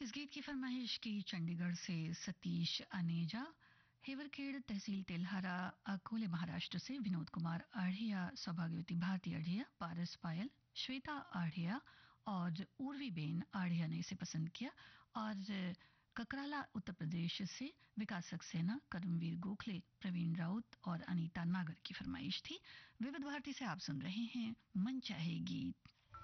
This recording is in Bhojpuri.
इस गीत की फरमाइश की चंडीगढ़ से सतीश अनेजा, हेवरखेड़ तहसील तेल्हारा अकोले महाराष्ट्र से विनोद कुमार आढ़िया, सौभाग्यवती भारती आढ़िया, पारस पायल, श्वेता आढ़िया और उर्वीबेन आढ़िया ने इसे पसंद किया। और ककराला उत्तर प्रदेश से विकास सक्सेना, करमवीर गोखले, प्रवीण राउत और अनीता नागर की फरमाइश थी। विविध भारती से आप सुन रहे हैं मन चाहे गीत।